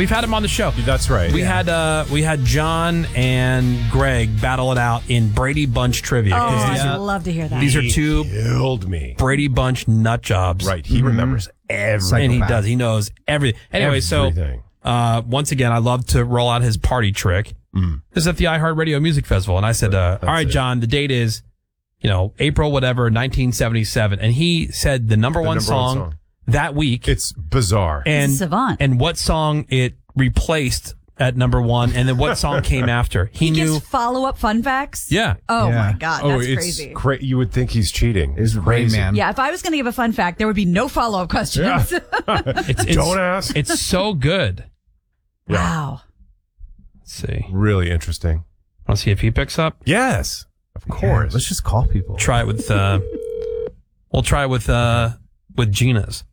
We've had him on the show. That's right. We had John and Greg battle it out in Brady Bunch trivia. Oh, I'd love to hear that. These are two killed me. Brady Bunch nut jobs. Right. He remembers everything. And he does. He knows everything. Anyway, Everything. so once again, I love to roll out his party trick. This is at the iHeartRadio Music Festival. And I said, all right, John, the date is, April, whatever, 1977. And he said the number one song that week. It's bizarre. He's a savant. And what song it replaced at number one, and then what song came after. He knew. Gives follow-up fun facts? Yeah. Oh, my God. That's it's crazy. You would think he's cheating. It's crazy, man. Yeah, if I was going to give a fun fact, there would be no follow-up questions. Don't ask. It's so good. Wow. Let's see. Really interesting. Want to see if he picks up? Yes, of course. Yeah, let's just call people. Try it with. We'll try it with Gina's.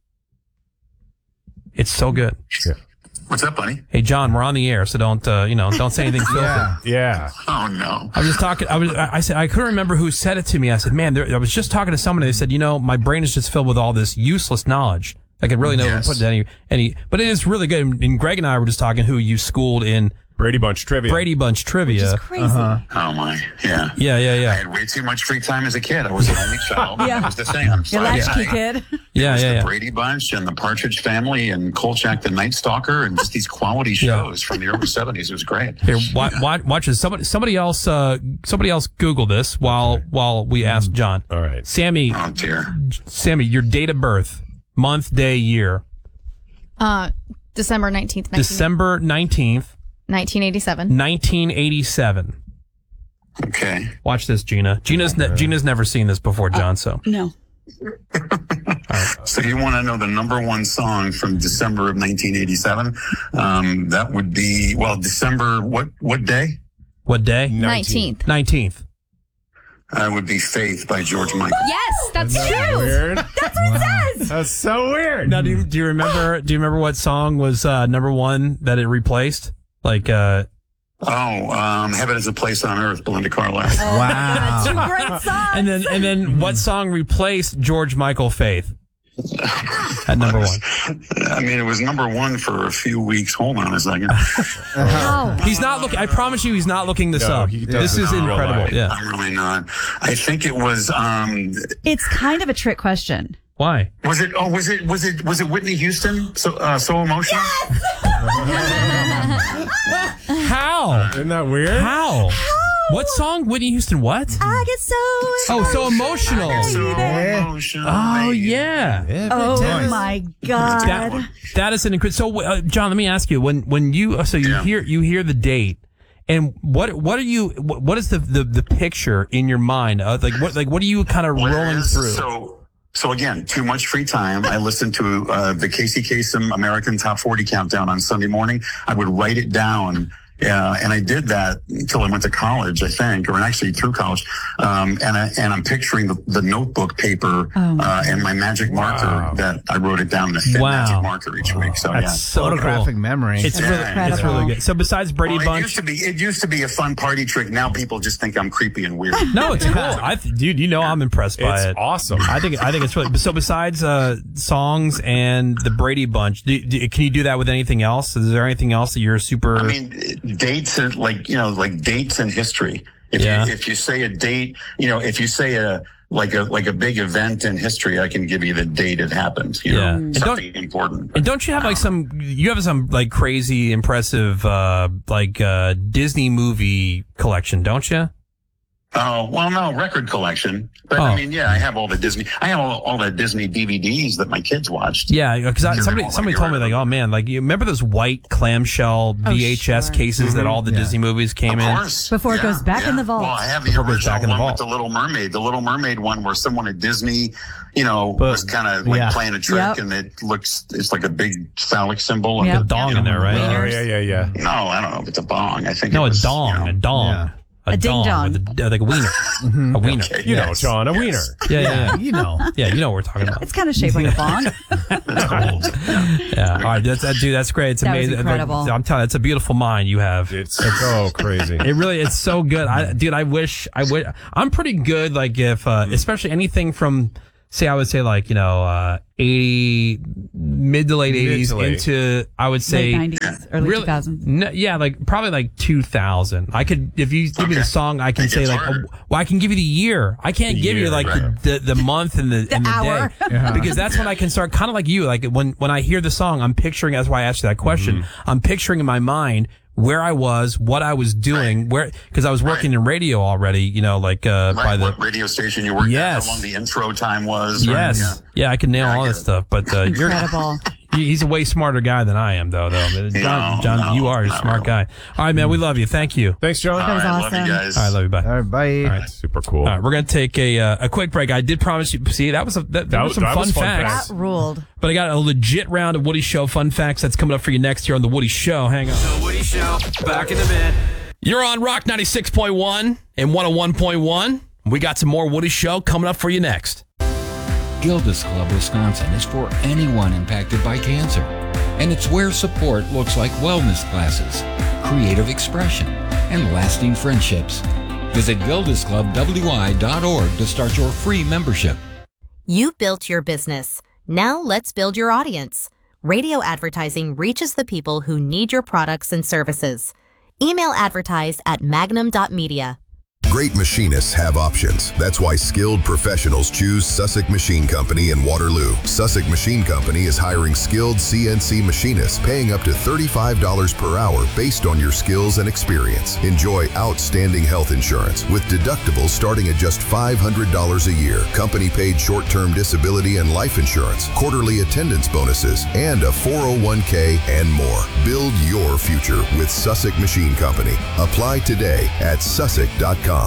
It's so good. Yeah. What's up, buddy? Hey, John, we're on the air, so don't say anything filthy. Yeah. Oh, no. I was just talking. I said I couldn't remember who said it to me. I said, man, I was just talking to somebody. They said, my brain is just filled with all this useless knowledge. I could really never put it any. But it is really good. And Greg and I were just talking who you schooled in Brady Bunch trivia. Which is crazy. Oh, my. Yeah. Yeah. I had way too much free time as a kid. I was an only child. Yeah. That was the thing. I'm Your sorry. latchkey kid. The Brady Bunch and the Partridge Family and Kolchak the Night Stalker and just these quality shows from the early 70s. It was great. Here, watch this. Somebody else Google this while we ask John. All right. Sammy. Oh, dear. Sammy, your date of birth, month, day, year. December 19th. December 19th. 1987. 1987. Okay. Watch this, Gina. Gina's never seen this before, John, so. No. So you want to know the number one song from December of 1987? That would be, December, what day? What day? 19th. 19th. That would be Faith by George Michael. Yes, that's true. Weird. That's what it says. That's so weird. Now, do you remember what song was number one that it replaced? Heaven is a Place on Earth, Belinda Carlisle. Wow. Two great songs. and then what song replaced George Michael Faith at number one? I mean, it was number one for a few weeks. Hold on a second. He's not looking. I promise you, he's not looking this up. he This doesn't is in real incredible. life. Yeah. I'm really not. I think it was. It's kind of a trick question. Why? Was it Whitney Houston? So emotional. How? Isn't that weird? How? What song? Whitney Houston. What? I get So emotional. So emotional. Oh yeah. Oh my God. That is an incredible. So, John, let me ask you: when you hear the date, and what is the picture in your mind? What are you kind of rolling through? So again, too much free time. I listened to the Casey Kasem American Top 40 Countdown on Sunday morning. I would write it down. And I did that until I went to college, I think, or actually through college. And I'm picturing the notebook paper, and my magic marker that I wrote it down in a thin magic marker each week. So that's so photographic cool. memory. It's really good. So besides Brady Bunch, it used to be a fun party trick. Now people just think I'm creepy and weird. No, it's cool. Dude, I'm impressed by it. It's awesome. I think it's really. So besides songs and the Brady Bunch, can you do that with anything else? Is there anything else that you're super? I mean, dates and like dates in history. If you say a date, if you say a big event in history, I can give you the date it happened. Something important. And don't you have some crazy impressive Disney movie collection, don't you? Oh, well, no, record collection. But I mean, I have all the Disney DVDs that my kids watched. Yeah, because somebody told me oh man, you remember those white clamshell VHS cases that all the Disney movies came in? Of course. Before it goes back in the vault. Well, I have the original one with the Little Mermaid. The Little Mermaid one where someone at Disney, was kind of playing a trick and it's like a big phallic symbol. Yep. A dong in there, right? Oh, yeah. No, I don't know if it's a bong. I think a dong. Yeah. A ding dong. Like a wiener. A wiener. Okay, John, a wiener. Yeah. You know. Yeah, you know what we're talking about. It's kind of shaped like a bong. Yeah. All right. That's great. It's amazing. Incredible. I'm telling you, it's a beautiful mind you have. It's so crazy. It's so good. I wish, I'm pretty good. If, especially anything from say, I would say like, 80, mid to late 80s into, I would say. Late 90s, early 2000s. No, yeah, like probably like 2000. I could, if you give me the song, I can say like, I can give you the year. I can't give you like the month and the hour. day. Because that's when I can start, kind of like you, like when I hear the song, I'm picturing, that's why I asked you that question. I'm picturing in my mind where I was, what I was doing, because I was working in radio already, by the what radio station you worked at, how long the intro time was. Yes. Right? Yeah, I can nail all that stuff. But you're Incredible. He's a way smarter guy than I am, though. John, you are a smart guy. All right, man, we love you. Thank you. Thanks, John. That was All right, awesome. love you guys. All right, love you. Bye. All right, bye. All right. Super cool. All right, we're going to take a quick break. I did promise you. See, that was some fun facts. That ruled. But I got a legit round of Woody Show fun facts that's coming up for you next year on The Woody Show. Hang on. The Woody Show, back in a bit. You're on Rock 96.1 and 101.1. We got some more Woody Show coming up for you next. Gildas Club Wisconsin is for anyone impacted by cancer. And it's where support looks like wellness classes, creative expression, and lasting friendships. Visit GildasClubWI.org to start your free membership. You built your business. Now let's build your audience. Radio advertising reaches the people who need your products and services. Email advertise at magnum.media. Great machinists have options. That's why skilled professionals choose Sussex Machine Company in Waterloo. Sussex Machine Company is hiring skilled CNC machinists, paying up to $35 per hour based on your skills and experience. Enjoy outstanding health insurance with deductibles starting at just $500 a year, company-paid short-term disability and life insurance, quarterly attendance bonuses, and a 401k and more. Build your future with Sussex Machine Company. Apply today at sussex.com.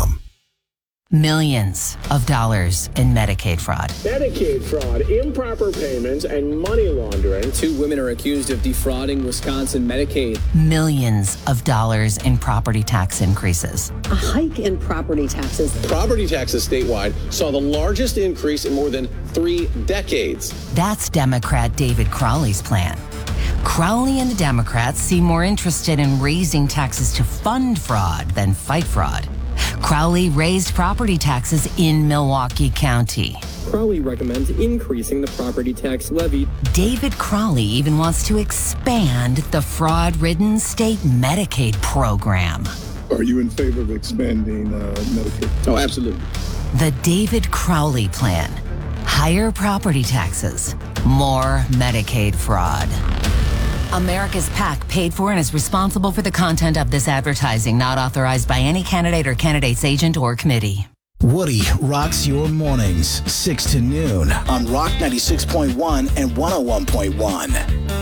Millions of dollars in Medicaid fraud. Medicaid fraud, improper payments, and money laundering. 2 women are accused of defrauding Wisconsin Medicaid. Millions of dollars in property tax increases. A hike in property taxes. Property taxes statewide saw the largest increase in more than 3 decades. That's Democrat David Crowley's plan. Crowley and the Democrats seem more interested in raising taxes to fund fraud than fight fraud. Crowley raised property taxes in Milwaukee County. Crowley recommends increasing the property tax levy. David Crowley even wants to expand the fraud-ridden state Medicaid program. Are you in favor of expanding Medicaid? Oh, absolutely. The David Crowley plan. Higher property taxes, more Medicaid fraud. America's PAC paid for and is responsible for the content of this advertising, not authorized by any candidate or candidate's agent or committee. Woody rocks your mornings, 6 to noon on Rock 96.1 and 101.1.